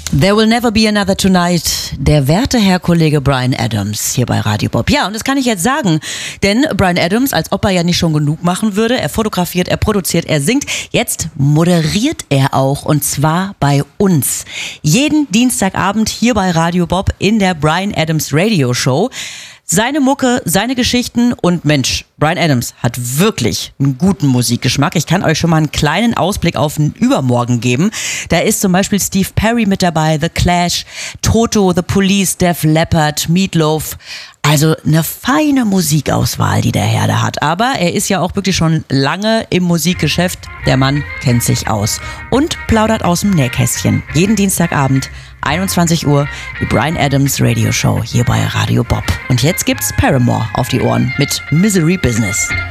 There will never be another tonight. Der werte Herr Kollege Bryan Adams hier bei Radio Bob. Ja, und das kann ich jetzt sagen, denn Bryan Adams, als ob er ja nicht schon genug machen würde, er fotografiert, er produziert, er singt, jetzt moderiert er auch, und zwar bei uns. Jeden Dienstagabend hier bei Radio Bob in der Bryan Adams Radio Show. Seine Mucke, seine Geschichten und Mensch, Bryan Adams hat wirklich einen guten Musikgeschmack. Ich kann euch schon mal einen kleinen Ausblick auf den Übermorgen geben. Da ist zum Beispiel Steve Perry mit dabei, The Clash, Toto, The Police, Def Leppard, Meatloaf. Also eine feine Musikauswahl, die der Herr da hat. Aber er ist ja auch wirklich schon lange im Musikgeschäft. Der Mann kennt sich aus und plaudert aus dem Nähkästchen. Jeden Dienstagabend, 21 Uhr, die Bryan Adams Radio Show hier bei Radio Bob. Und jetzt gibt's Paramore auf die Ohren mit Misery Business.